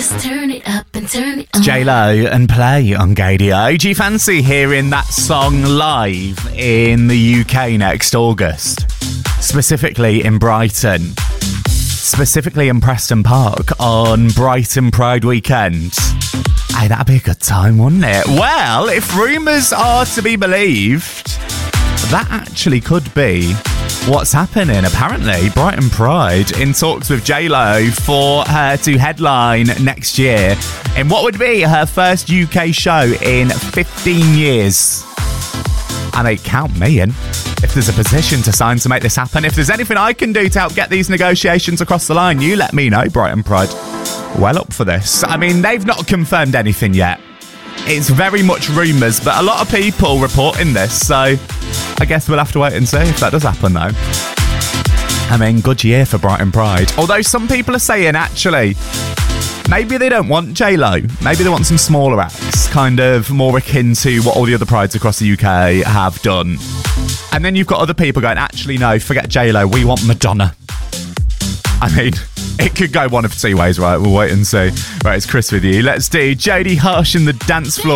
Just turn it up and turn it on. J-Lo and Play on Gadio. Do you fancy hearing that song live in the UK next August? Specifically in Brighton. Specifically in Preston Park on Brighton Pride weekend. Hey, that'd be a good time, wouldn't it? Well, if rumours are to be believed, that actually could be what's happening. Apparently, Brighton Pride in talks with J-Lo for her to headline next year in what would be her first UK show in 15 years. I mean, count me in. If there's a position to sign to make this happen, if there's anything I can do to help get these negotiations across the line, you let me know, Brighton Pride. Well up for this. I mean, they've not confirmed anything yet. It's very much rumours, but a lot of people reporting this, so I guess we'll have to wait and see if that does happen, though. I mean, good year for Brighton Pride. Although some people are saying, actually, maybe they don't want J-Lo. Maybe they want some smaller acts, kind of more akin to what all the other prides across the UK have done. And then you've got other people going, actually, no, forget J-Lo, we want Madonna. I mean, it could go one of two ways, right? We'll wait and see. Right, it's Chris with you. Let's do Jodie Hush and the Dance Floor.